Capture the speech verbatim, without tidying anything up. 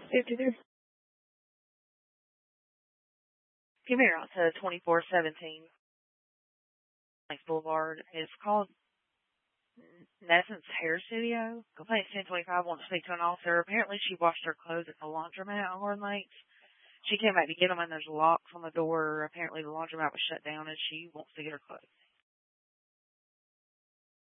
fifty-three. Give me out to twenty-four seventeen. Thanks Boulevard. It's called Nessence Hair Studio. Complaint ten twenty-five wants to speak to an officer. Apparently she washed her clothes at the laundromat on Garden Lakes. She came back to get them and there's locks on the door. Apparently the laundromat was shut down and she wants to get her clothes.